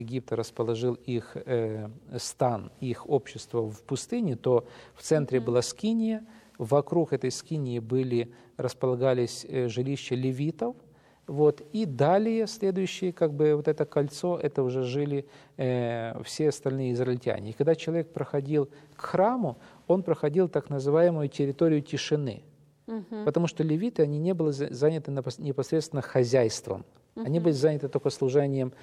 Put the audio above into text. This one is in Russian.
Египта расположил их стан, их общество в пустыне, то в центре была скиния, вокруг этой скинии располагались жилища левитов, вот, и далее следующее, как бы вот это кольцо, это уже жили все остальные израильтяне. И когда человек проходил к храму, он проходил так называемую территорию тишины, потому что левиты, они не были заняты непосредственно хозяйством, они были заняты только служением